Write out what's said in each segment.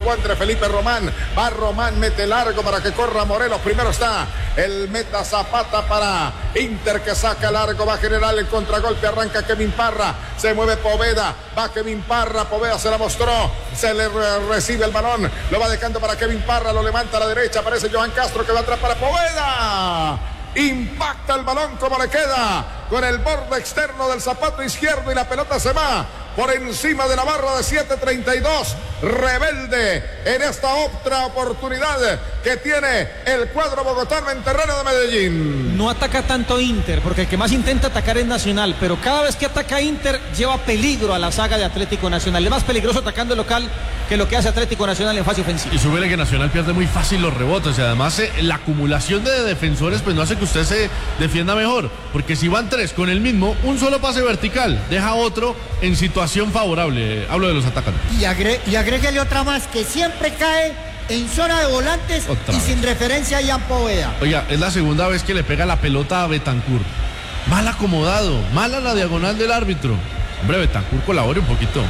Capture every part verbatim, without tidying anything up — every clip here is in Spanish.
tocó André Felipe Román, va Román, mete largo para que corra Morelos, primero está el meta Zapata para Inter que saca largo, va a generar el contragolpe, arranca Kevin Parra, se mueve Poveda, va Kevin Parra, Poveda se la mostró, se le re recibe el balón, lo va dejando para Kevin Parra, lo levanta a la derecha, aparece Johan Castro que va atrás para Poveda, impacta el balón como le queda, con el borde externo del zapato izquierdo y la pelota se va por encima de la barra de siete treinta y dos, rebelde en esta otra oportunidad que tiene el cuadro bogotano en terreno de Medellín. No ataca tanto Inter, porque el que más intenta atacar es Nacional, pero cada vez que ataca Inter lleva peligro a la saga de Atlético Nacional. Es más peligroso atacando local que lo que hace Atlético Nacional en fase ofensiva. Y súbele que Nacional pierde muy fácil los rebotes, y además eh, la acumulación de defensores pues no hace que usted se defienda mejor, porque si van tres con el mismo, un solo pase vertical deja otro en situación favorable. Hablo de los atacantes. Y, agre y agréguele otra más, que siempre cae en zona de volantes otra y vez. Sin referencia a Ian Poveda. Oiga, es la segunda vez que le pega la pelota a Betancur. Mal acomodado, mala la diagonal del árbitro. Hombre, Betancur colabore un poquito.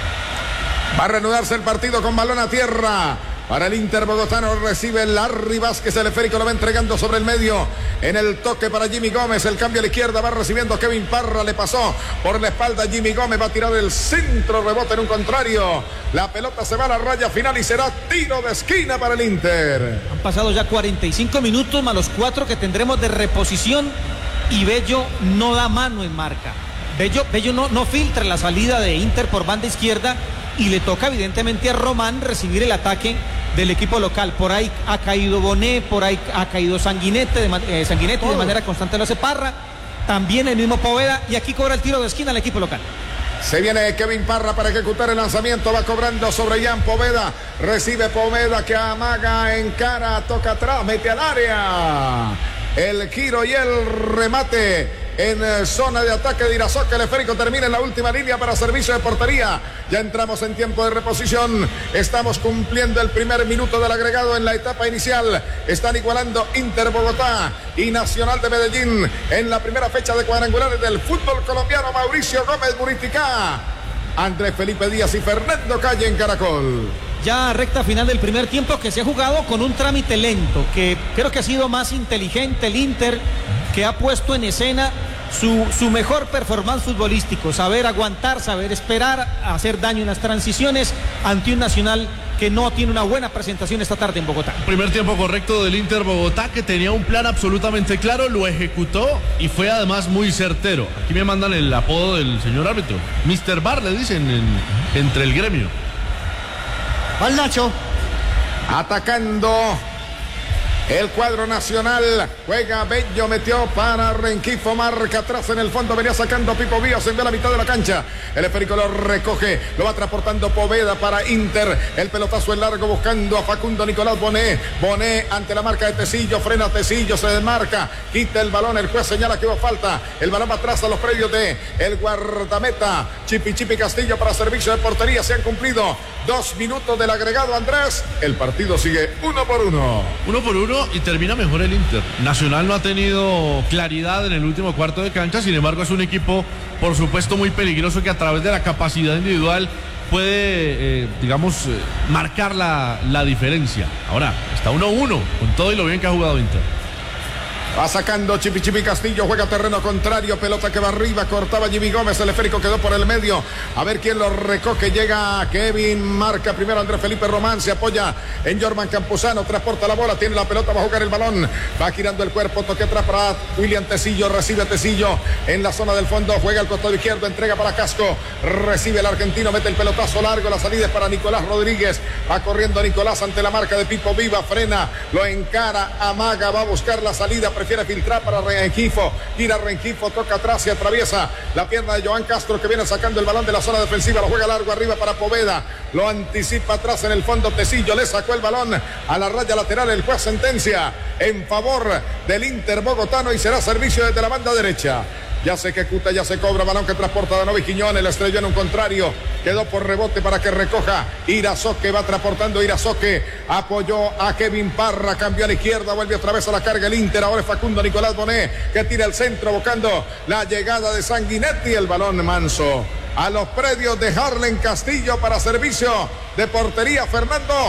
Va a reanudarse el partido con balón a tierra. Para el Inter bogotano recibe Larry Vázquez, el esférico lo va entregando sobre el medio. En el toque para Jimmy Gómez, el cambio a la izquierda, va recibiendo Kevin Parra, le pasó por la espalda Jimmy Gómez, va a tirar el centro, rebote en un contrario. La pelota se va a la raya final y será tiro de esquina para el Inter. Han pasado ya cuarenta y cinco minutos más los cuatro que tendremos de reposición y Bello no da mano en marca. Bello, Bello no, no filtra la salida de Inter por banda izquierda y le toca evidentemente a Román recibir el ataque del equipo local. Por ahí ha caído Bonet, por ahí ha caído Sanguinete, de, eh, Sanguinetti de manera constante lo hace Parra, también el mismo Poveda, y aquí cobra el tiro de esquina el equipo local. Se viene Kevin Parra para ejecutar el lanzamiento, va cobrando sobre Ian Poveda, recibe Poveda que amaga en cara, toca atrás, mete al área, el giro y el remate en zona de ataque de Irazoque. El esférico termina en la última línea para servicio de portería. Ya entramos en tiempo de reposición. Estamos cumpliendo el primer minuto del agregado en la etapa inicial. Están igualando Inter Bogotá y Nacional de Medellín en la primera fecha de cuadrangulares del fútbol colombiano. Mauricio Gómez Buriticá, Andrés Felipe Díaz y Fernando Calle en Caracol. Ya recta final del primer tiempo que se ha jugado con un trámite lento, que creo que ha sido más inteligente el Inter, que ha puesto en escena su, su mejor performance futbolístico, saber aguantar, saber esperar, hacer daño en las transiciones ante un Nacional que no tiene una buena presentación esta tarde en Bogotá. Primer tiempo correcto del Inter Bogotá, que tenía un plan absolutamente claro, lo ejecutó y fue además muy certero. Aquí me mandan el apodo del señor árbitro, mister Bar le dicen en, entre el gremio. Al Nacho. Atacando el cuadro nacional, juega Bello, metió para Renquifo, marca atrás en el fondo, venía sacando Pipo Vías, envió a la mitad de la cancha, el esférico lo recoge, lo va transportando Poveda para Inter, el pelotazo en largo buscando a Facundo Nicolás Bonet, Bonet ante la marca de Tecillo, frena Tecillo, se desmarca, quita el balón, el juez señala que hubo falta, el balón va atrás a los predios de el guardameta, Chipi Chipi Castillo para servicio de portería, se han cumplido dos minutos del agregado, Andrés, el partido sigue uno por uno. Uno por uno. Y termina mejor el Inter. Nacional no ha tenido claridad en el último cuarto de cancha, sin embargo es un equipo por supuesto muy peligroso que a través de la capacidad individual puede, eh, digamos, eh, marcar la, la diferencia. Ahora, está uno uno con todo y lo bien que ha jugado Inter. Va sacando Chipi Chipi Castillo, juega terreno contrario, pelota que va arriba, cortaba Jimmy Gómez, el esférico quedó por el medio, a ver quién lo recoge, llega Kevin, marca primero Andrés Felipe Román, se apoya en Jorman Campuzano, transporta la bola, tiene la pelota, va a jugar el balón, va girando el cuerpo, toque atrás para William Tecillo, recibe a Tecillo en la zona del fondo, juega al costado izquierdo, entrega para Casco, recibe el argentino, mete el pelotazo largo, la salida es para Nicolás Rodríguez, va corriendo Nicolás ante la marca de Pipo Viva, frena, lo encara, amaga, va a buscar la salida, prefiere filtrar para Rengifo, gira Rengifo, toca atrás y atraviesa la pierna de Johan Castro que viene sacando el balón de la zona defensiva, lo juega largo arriba para Poveda, lo anticipa atrás en el fondo Tecillo, le sacó el balón a la raya lateral, el juez sentencia en favor del Inter bogotano y será servicio desde la banda derecha. Ya se ejecuta, ya se cobra, balón que transporta Danovi Quiñones, le estrelló en un contrario, quedó por rebote para que recoja Irazoque, va transportando Irazoque, apoyó a Kevin Parra, cambió a la izquierda, vuelve otra vez a la carga el Inter, ahora es Facundo Nicolás Bonet, que tira el centro, buscando la llegada de Sanguinetti, el balón manso a los predios de Harlen Castillo para servicio de portería, Fernando.